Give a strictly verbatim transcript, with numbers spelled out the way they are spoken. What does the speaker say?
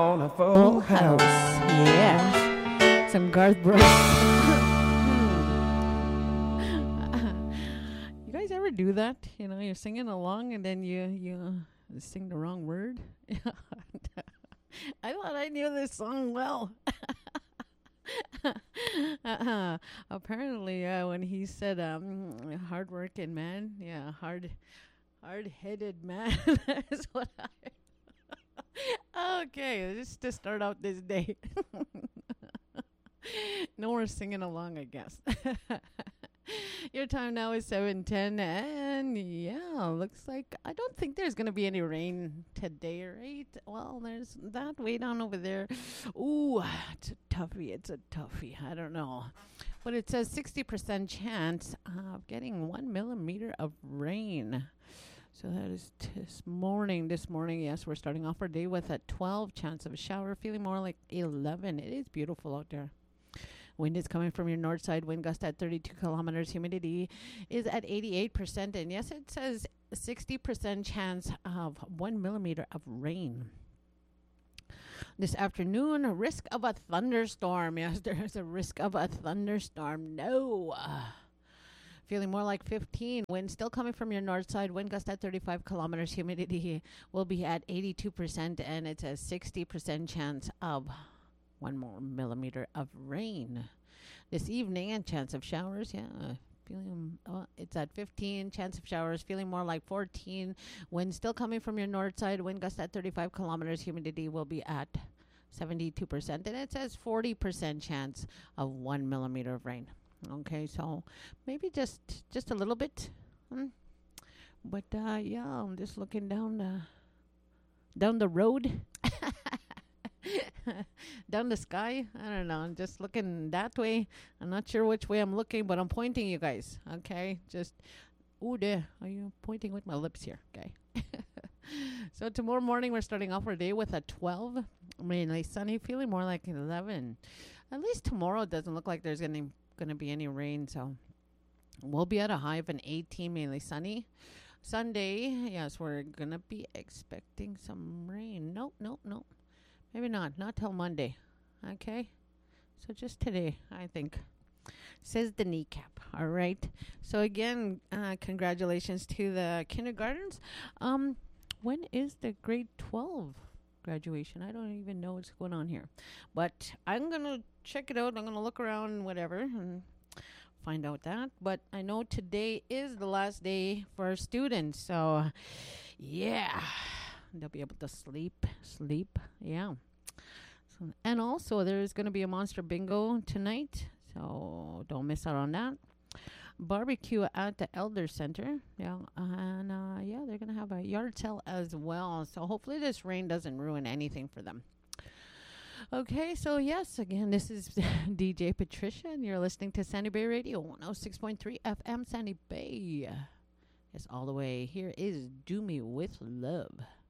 On a full Full house. House. Yeah. Some Garth Brooks. You guys ever do that? You know, you're singing along and then you you sing the wrong word. I thought I knew this song well. uh-huh. Apparently, uh, when he said um, hard-working man, yeah, hard, hard-headed man is what I. Okay, just to start out this day. No more singing along, I guess. Your time now is seven ten, and yeah, looks like I don't think there's going to be any rain today, right? Well, there's that way down over there. Ooh, it's a toughie. It's a toughie. I don't know. But it says sixty percent chance of getting one millimeter of rain. So that is this morning. This morning, yes, we're starting off our day with a twelve chance of a shower, feeling more like eleven. It is beautiful out there. Wind is coming from your north side. Wind gust at thirty-two kilometers. Humidity is at eighty-eight percent. And yes, it says sixty percent chance of one millimeter of rain. This afternoon, a risk of a thunderstorm. Yes, there is a risk of a thunderstorm. No. Feeling more like fifteen. Wind still coming from your north side. Wind gust at thirty-five kilometers. Humidity will be at eighty-two percent. And it's a sixty percent chance of one more millimeter of rain. This evening, and chance of showers. Yeah, feeling uh, it's at fifteen. Chance of showers. Feeling more like fourteen. Wind still coming from your north side. Wind gust at thirty-five kilometers. Humidity will be at seventy-two percent. And it says forty percent chance of one millimeter of rain. Okay, so maybe just just a little bit, hmm? But uh, yeah, I'm just looking down the down the road, down the sky. I don't know. I'm just looking that way. I'm not sure which way I'm looking, but I'm pointing you guys. Okay, just ooh, there. Are you pointing with my lips here? Okay. So tomorrow morning we're starting off our day with a twelve, mainly sunny, feeling more like eleven. At least tomorrow it doesn't look like there's any. Going to be any rain, so we'll be at a high of an eighteen, mainly sunny. Sunday, yes, we're gonna be expecting some rain. Nope, nope, nope. Maybe not. Not till Monday. Okay, so just today, I think. Says the kneecap. All right. So again, uh, congratulations to the kindergartens. Um, when is the grade twelve graduation? I don't even know what's going on here, but I'm gonna check it out. I'm gonna look around, whatever, and find out that. But I know today is the last day for our students, so yeah, they'll be able to sleep, sleep. Yeah. So, and also there's gonna be a monster bingo tonight, so don't miss out on that. Barbecue at the Elder Center. Yeah. And uh, yeah, they're going to have a yard sale as well. So hopefully this rain doesn't ruin anything for them. Okay, so yes, again, this is D J Patricia, and you're listening to Sandy Bay Radio, one oh six point three F M Sandy Bay. Yes, all the way. Here is Do Me With Love.